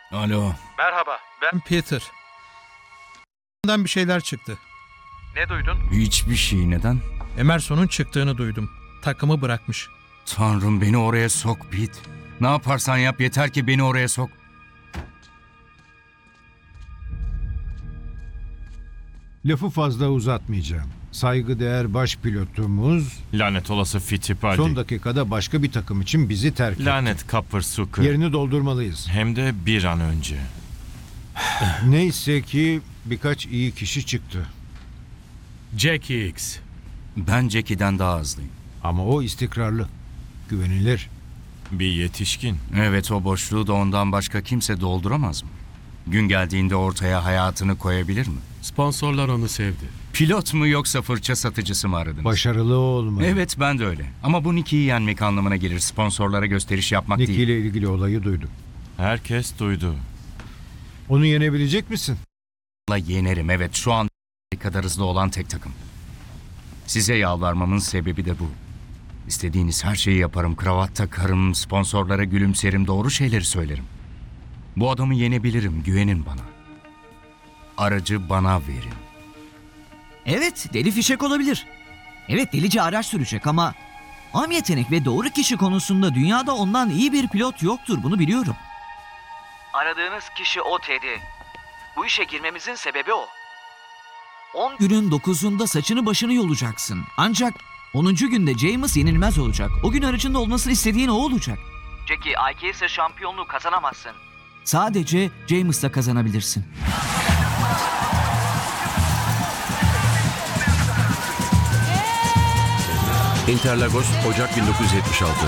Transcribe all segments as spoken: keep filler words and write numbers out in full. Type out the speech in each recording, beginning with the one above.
Alo. Merhaba, ben... Peter. Ondan bir şeyler çıktı. Ne duydun? Hiçbir şey, neden? Emerson'un çıktığını duydum. Takımı bırakmış. Tanrım, beni oraya sok Pete. Ne yaparsan yap, yeter ki beni oraya sok. Lafı fazla uzatmayacağım. Saygıdeğer baş pilotumuz Lanet olası Fittipaldi. son dakikada başka bir takım için bizi terk etti. Lanet Copper Sucker. Yerini doldurmalıyız. Hem de bir an önce. Neyse ki birkaç iyi kişi çıktı. Jack Hicks. Ben Jackie'den daha hızlıyım. Ama o istikrarlı, güvenilir. Bir yetişkin. Evet, o boşluğu da ondan başka kimse dolduramaz mı? Gün geldiğinde ortaya hayatını koyabilir mi? Sponsorlar onu sevdi. Pilot mu yoksa fırça satıcısı mı aradınız? Başarılı olmalı. Evet, ben de öyle. Ama bu Nicky'yi yenmek anlamına gelir. Sponsorlara gösteriş yapmak Nicky değil. ile ilgili olayı duydum. Herkes duydu. Onu yenebilecek misin? Yenerim, evet. Şu an kadar hızlı olan tek takım. Size yalvarmamın sebebi de bu. İstediğiniz her şeyi yaparım. Kravat takarım, sponsorlara gülümserim, doğru şeyleri söylerim. Bu adamı yenebilirim, güvenin bana. Aracı bana verin. Evet, deli fişek olabilir. Evet, delice araç sürecek ama am yetenek ve doğru kişi konusunda dünyada ondan iyi bir pilot yoktur, bunu biliyorum. Aradığınız kişi o Teddy. Bu işe girmemizin sebebi o. on günün dokuzunda saçını başını yolacaksın. Ancak onuncu günde James yenilmez olacak. O gün aracında olmasını istediğin o olacak. Jackie, I K ise şampiyonluğu kazanamazsın. Sadece James'la kazanabilirsin. Interlagos, Ocak bin dokuz yüz yetmiş altı.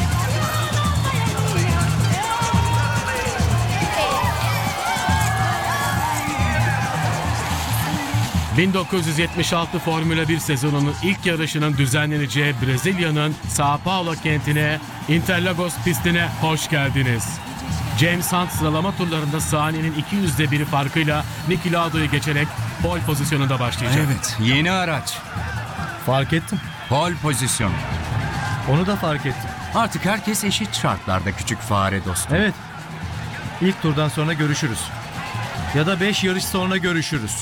bin dokuz yüz yetmiş altı Formula bir sezonunun ilk yarışının düzenleneceği Brezilya'nın São Paulo kentine, Interlagos pistine hoş geldiniz. James Hunt sıralama turlarında saniyenin iki yüzde biri farkıyla Niki Laudo'yu geçerek pole pozisyonunda başlayacak. Evet, yeni araç. Fark ettim. Pole pozisyonu. Onu da fark ettim. Artık herkes eşit şartlarda küçük fare dostum. Evet. İlk turdan sonra görüşürüz. Ya da beş yarış sonra görüşürüz.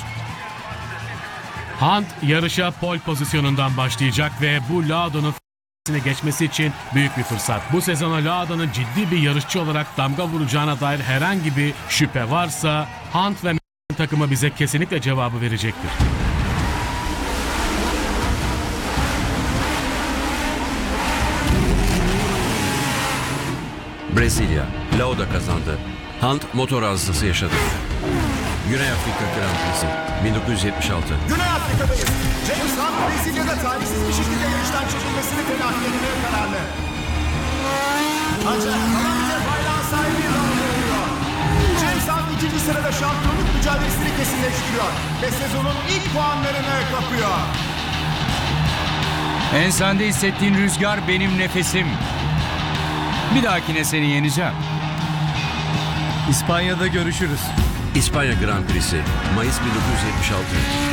Hunt yarışa pole pozisyonundan başlayacak ve bu Laudo'nun geçmesi için büyük bir fırsat. Bu sezona Laudo'nun ciddi bir yarışçı olarak damga vuracağına dair herhangi bir şüphe varsa Hunt ve takımı bize kesinlikle cevabı verecektir. Brezilya, Lauda kazandı. Hunt motor arızası yaşadı. Güney Afrika Grand Prix'si bin dokuz yüz yetmiş altı. Güney Afrika'dayız. James Hunt Brezilya'da talihsiz bir şekilde yarıştan çekilmesini telafi etmeye kararlı. Ancak Alamete bayrağın sahibi Lauda oluyor. James Hunt ikinci sırada şampiyonluk mücadelesini kesinleştiriyor ve sezonun ilk puanlarını kapıyor. Ensende hissettiğin rüzgar benim nefesim. Bir dahakine seni yeneceğim. İspanya'da görüşürüz. İspanya Grand Prix'si Mayıs bin dokuz yüz yetmiş altı.